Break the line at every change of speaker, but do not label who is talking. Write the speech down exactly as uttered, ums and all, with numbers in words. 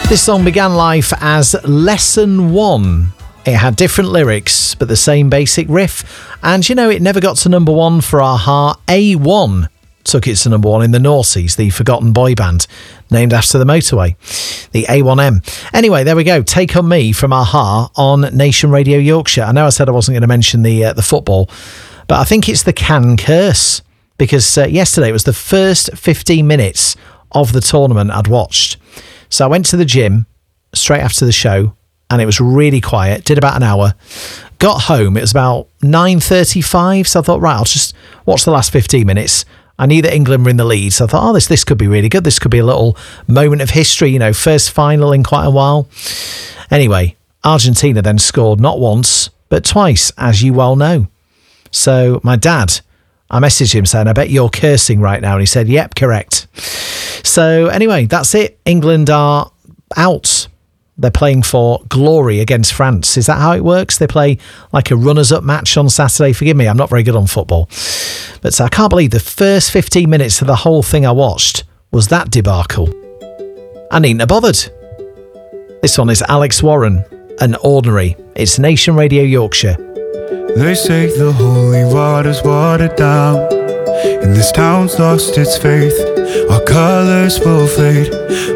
This song began life as Lesson One. It had different lyrics, but the same basic riff. And, you know, it never got to number one for a-ha. A one took it to number one in the Noughties, the forgotten boy band, named after the motorway, the A one M. Anyway, there we go. Take On Me from a-ha on Nation Radio Yorkshire. I know I said I wasn't going to mention the uh, the football, but I think it's the Can curse, because uh, yesterday it was the first fifteen minutes of the tournament I'd watched. So I went to the gym straight after the show, and it was really quiet, did about an hour. Got home, it was about nine thirty-five, so I thought, right, I'll just watch the last fifteen minutes. I knew that England were in the lead, so I thought, oh, this this could be really good. This could be a little moment of history, you know, first final in quite a while. Anyway, Argentina then scored not once, but twice, as you well know. So my dad, I messaged him saying, I bet you're cursing right now. And he said, yep, correct. So anyway, that's it. England are out. They're playing for glory against France. Is that how it works? They play like a runners-up match on Saturday. Forgive me, I'm not very good on football. But I can't believe the first fifteen minutes of the whole thing I watched was that debacle. I needn't have bothered. This one is Alex Warren and Ordinary. It's Nation Radio Yorkshire.
They say the holy water's watered down, and this town's lost its faith. Our colours will fade.